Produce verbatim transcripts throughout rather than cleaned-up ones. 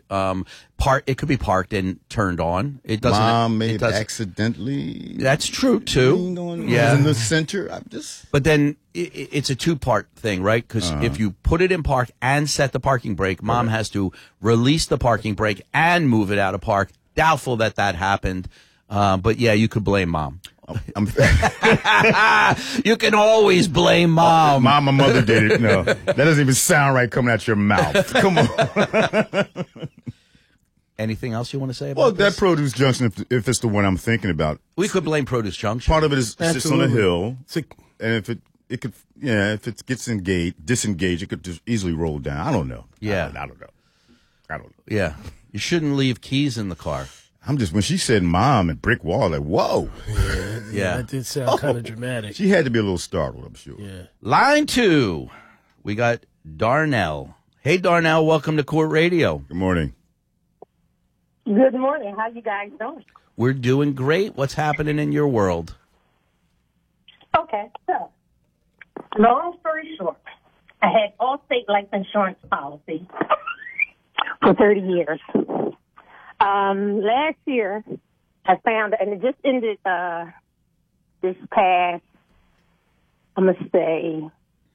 Um, part it could be parked and turned on. It doesn't. Mom may it have doesn't- accidentally. That's true too. leaned on- Yeah. in the center. I'm just. But then i- i- it's a two-part thing, right? Because Uh-huh. if you put it in park and set the parking brake, mom has to release the parking brake and move it out of park. Doubtful that that happened. Uh, but yeah, you could blame mom. I'm. You can always blame mom. Mom, my mother did it. No, that doesn't even sound right coming out your mouth. Come on. Anything else you want to say about Well, this? that produce junction, if, if it's the one I'm thinking about, We could blame Produce Junction. part of it is it sits on a Absolutely. hill, and if it it could, yeah, if it gets engaged, disengaged, it could just easily roll down. I don't know. Yeah. I don't, I don't know. I don't know. Yeah. You shouldn't leave keys in the car. I'm just when she said "mom" and brick wall, like whoa, Yeah. That did sound kind of dramatic. she had to be a little startled. I'm sure. Yeah. Line two. We got Darnell. Hey, Darnell. Welcome to Court Radio. Good morning. Good morning. How you guys doing? We're doing great. What's happening in your world? Okay, so long story short, I had Allstate life insurance policy for thirty years. Um, last year, I found, and it just ended uh, this past, I'm going to say,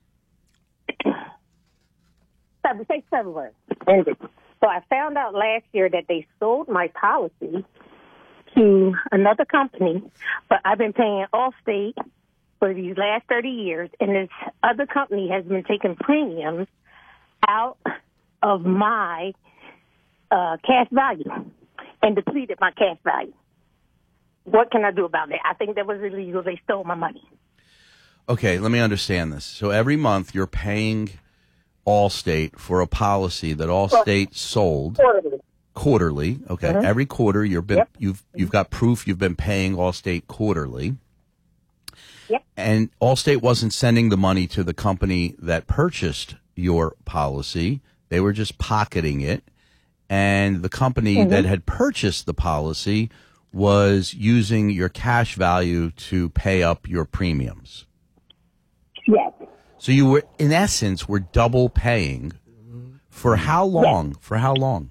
February, say February, ended. So I found out last year that they sold my policy to another company, but I've been paying Allstate for these last thirty years, and this other company has been taking premiums out of my uh, cash value and depleted my cash value. What can I do about that? I think that was illegal. They stole my money. Okay, let me understand this. So every month you're paying Allstate for a policy that Allstate sold Quarterly. quarterly. Okay, Mhm. every quarter you've been Yep. you've you've got proof you've been paying Allstate quarterly. Yep. And Allstate wasn't sending the money to the company that purchased your policy. They were just pocketing it. And the company Mhm. that had purchased the policy was using your cash value to pay up your premiums. Yes. So you were, in essence, were double paying for how long? For how long?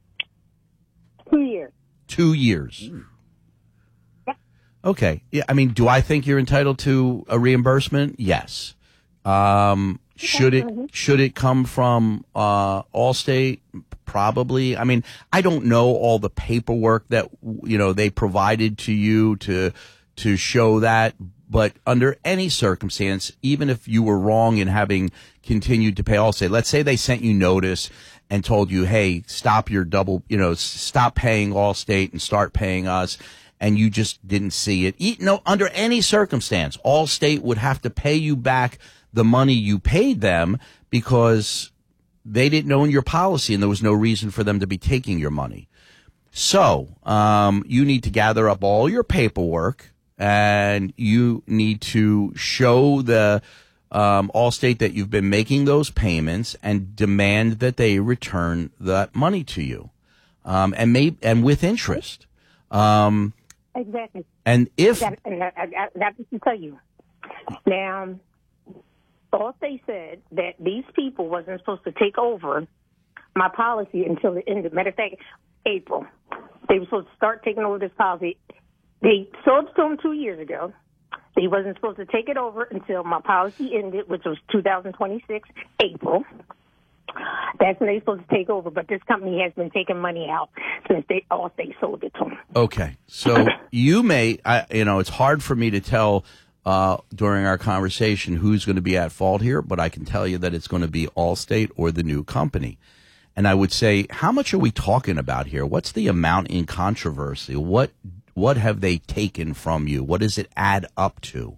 Two years. Two years. Yep. Okay. Yeah. I mean, do I think you're entitled to a reimbursement? Yes. Um, should it should it come from uh, Allstate? Probably. I mean, I don't know all the paperwork that you know they provided to you to to show that. But under any circumstance, even if you were wrong in having continued to pay Allstate, let's say they sent you notice and told you, hey, stop your double, you know, s- stop paying Allstate and start paying us, and you just didn't see it. E- no, under any circumstance, Allstate would have to pay you back the money you paid them because they didn't own your policy and there was no reason for them to be taking your money. So um, you need to gather up all your paperwork and you need to show the um, Allstate that you've been making those payments and demand that they return that money to you, um, and may and with interest. Um, Exactly. and if That, and that, I, I, that's what to tell you. Now, Allstate said that these people wasn't supposed to take over my policy until the end of, matter of fact, April. They were supposed to start taking over this policy. They sold it to them two years ago. They wasn't supposed to take it over until my policy ended, which was two thousand twenty-six, April. That's when they were supposed to take over, but this company has been taking money out since they Allstate sold it to them. Okay, so you may, I, you know, it's hard for me to tell uh, during our conversation who's going to be at fault here, but I can tell you that it's going to be Allstate or the new company. And I would say, how much are we talking about here? What's the amount in controversy? What what have they taken from you? What does it add up to?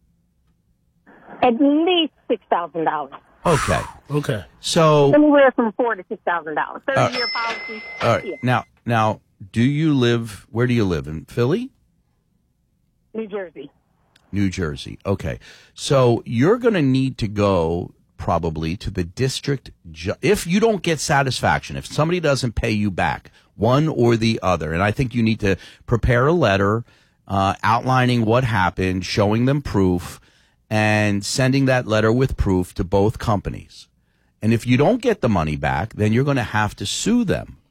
At least six thousand dollars. Okay, Okay. so Anywhere from four to six thousand dollars. Thirty Uh, year policy. all right, Yeah. now now, do you live? Where do you live in Philly? New Jersey. New Jersey. Okay. So you're going to need to go probably to the district. Ju- if you don't get satisfaction, if somebody doesn't pay you back, one or the other, and I think you need to prepare a letter uh, outlining what happened, showing them proof, and sending that letter with proof to both companies. And if you don't get the money back, then you're going to have to sue them.